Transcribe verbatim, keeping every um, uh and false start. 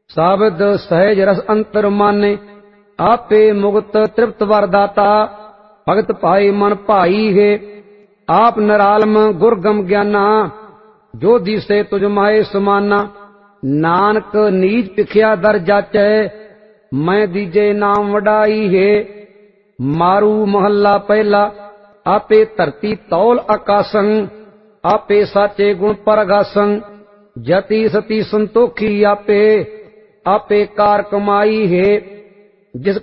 साबद सहज रस अंतर माने, आपे मुक्त तृप्त वरदाता, भगत पाए मन भाई है। आप निरालम गुरगम ज्ञाना, जो दिसे तुझ माए समाना। नानक नीच पिखिया दर जाचै, मैं दीजे नाम वडाई है। मारू महला पहला, आपे धरती तौल आकाशन, आपे साचे गुण परगासन। जति सती संतोखी आपे, आपे कार कमाई है। जिस